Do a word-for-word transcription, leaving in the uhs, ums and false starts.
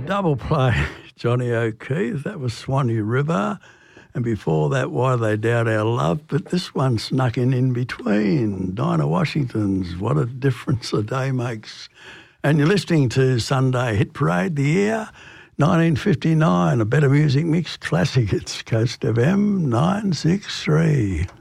double play, Johnny O'Keefe. That was Swanee River. And before that, Why They Doubt Our Love. But this one snuck in in between. Dinah Washington's What a Difference a Day Makes. And you're listening to Sunday Hit Parade, the year nineteen fifty-nine. A Better Music Mix classic. It's Coast F M nine six three.